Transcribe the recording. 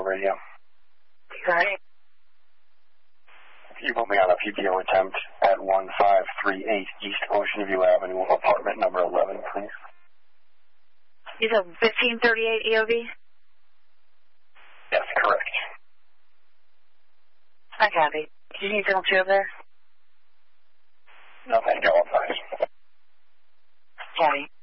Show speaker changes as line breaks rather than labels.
radio.
Sorry.
You put me on a PPO attempt at 1538 East Ocean View Avenue, apartment number 11, please.
You said 1538 EOV?
Yes, correct.
I copy. Do you need someone to over there?
No, thank you. All fine.
Copy.